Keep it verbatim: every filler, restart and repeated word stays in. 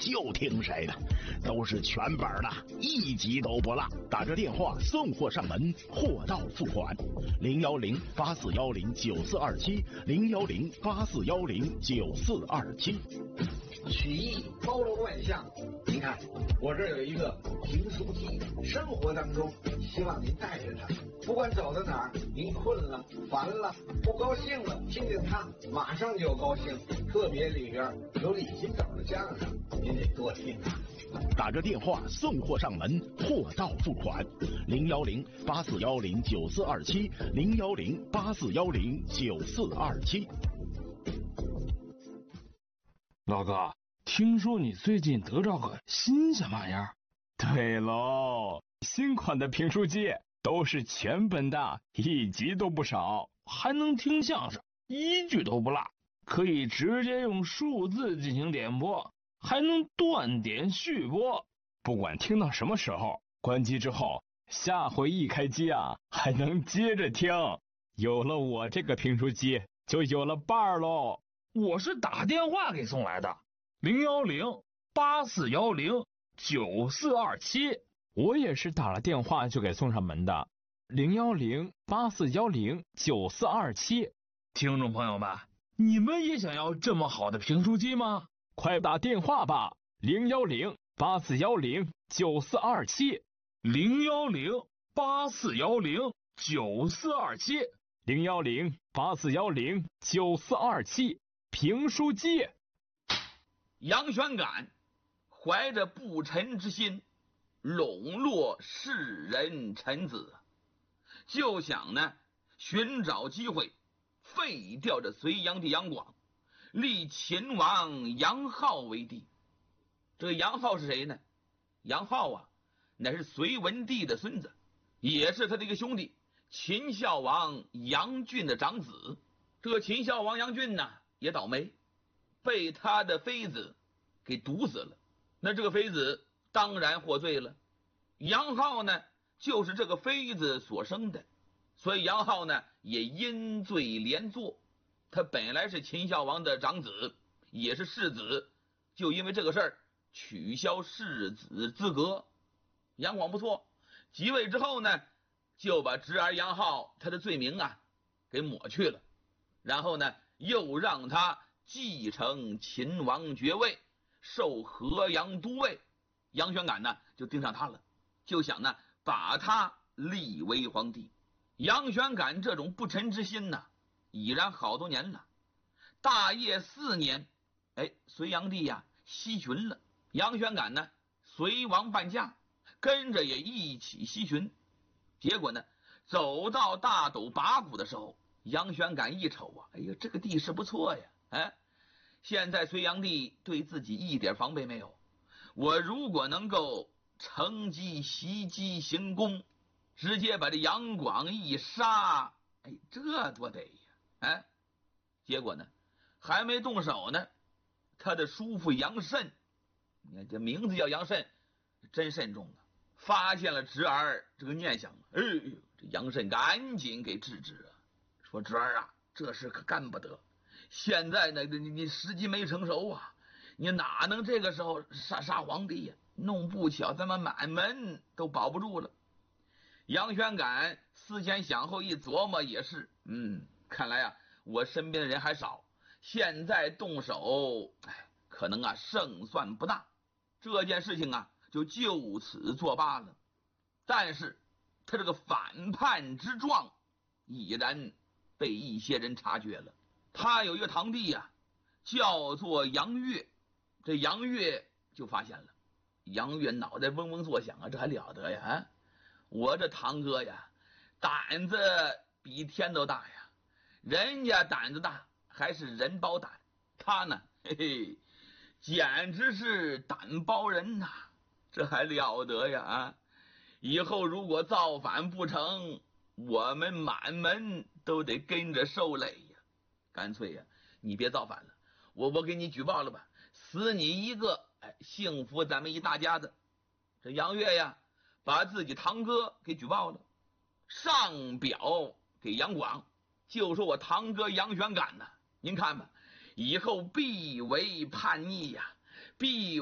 就听谁的，都是全本的，一集都不落。打着电话送货上门，货到付款。零幺零八四幺零九四二七，零幺零八四幺零九四二七。 曲艺包罗万象，您看我这儿有一个评书机，生活当中希望您带着它，不管走到哪儿，您困了、烦了、不高兴了，听听它，马上就高兴。特别里边有李金斗的相声，您得多听啊。 打着电话送货上门，货到付款。零幺零八四幺零九四二七，零幺零八四幺零九四二七。 老哥，听说你最近得着个新鲜玩意儿？ 对喽，新款的评书机都是全本的，一集都不少， 还能听相声，一句都不落，可以直接用数字进行点播，还能断点续播。 不管听到什么时候，关机之后，下回一开机啊，还能接着听。有了我这个评书机，就有了伴儿喽。 我是打电话给送来的，零幺零八四幺零九四二七。 我也是打了电话就给送上门的，零幺零八四幺零九四二七。 听众朋友们，你们也想要这么好的评书机吗？ 快打电话吧，零幺零八四幺零九四二七， 零幺零八四幺零九四二七， 零幺零八四幺零九四二七。评书机。 杨玄感怀着不臣之心，笼络世人臣子，就想呢寻找机会废掉这隋炀帝杨广，立秦王杨浩为帝。这个杨浩是谁呢？杨浩啊，乃是隋文帝的孙子，也是他的一个兄弟，秦孝王杨俊的长子。这个秦孝王杨俊呢也倒霉，被他的妃子给毒死了。那这个妃子当然获罪了。杨浩呢就是这个妃子所生的，所以杨浩呢也因罪连坐。他本来是秦孝王的长子，也是世子，就因为这个事儿取消世子资格。杨广不错，即位之后呢，就把侄儿杨浩他的罪名啊给抹去了，然后呢又让他继承秦王爵位，受河阳都尉。杨玄感呢就盯上他了，就想呢把他立为皇帝。杨玄感这种不臣之心呢已然好多年了。大业四年，哎，隋炀帝呀西巡了，杨玄感呢随王伴驾，跟着也一起西巡。结果呢走到大斗拔谷的时候，杨玄感一瞅啊，哎呀，这个地势不错呀，哎，现在隋炀帝对自己一点防备没有，我如果能够乘机袭击行宫，直接把这杨广一杀，哎，这多得呀！哎，结果呢还没动手呢，他的叔父杨慎，你看这名字叫杨慎，真慎重啊，发现了侄儿这个念想，哎呦，这杨慎赶紧给制止啊，说侄儿啊，这事可干不得，现在呢你你时机没成熟啊，你哪能这个时候杀杀皇帝呀？弄不巧咱们满门都保不住了。杨玄感思前想后一琢磨，也是，嗯，看来啊我身边的人还少，现在动手，哎，可能啊胜算不大，这件事情啊就就此作罢了。但是他这个反叛之状已然被一些人察觉了。他有一个堂弟呀、啊，叫做杨岳，这杨岳就发现了。杨岳脑袋嗡嗡作响啊，这还了得呀！啊，我这堂哥呀，胆子比天都大呀，人家胆子大还是人包胆，他呢，嘿嘿，简直是胆包人呐，这还了得呀！啊，以后如果造反不成，我们满门都得跟着受累呀！干脆呀，你别造反了，我我给你举报了吧，死你一个，哎，幸福咱们一大家子。这杨岳呀，把自己堂哥给举报了，上表给杨广，就说我堂哥杨玄感呢，您看吧，以后必为叛逆呀，必